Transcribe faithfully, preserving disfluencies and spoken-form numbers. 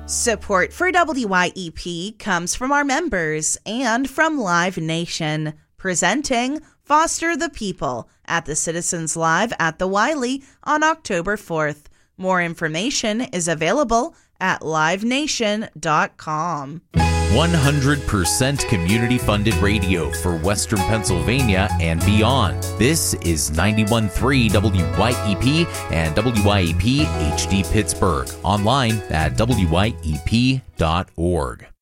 Support for W Y E P comes from our members and from Live Nation, presenting Foster the People at the Citizens Live at the Wiley on October fourth. More information is available at live nation dot com. one hundred percent community-funded radio for Western Pennsylvania and beyond. This is ninety-one point three W Y E P and W Y E P H D Pittsburgh. Online at W Y E P dot org.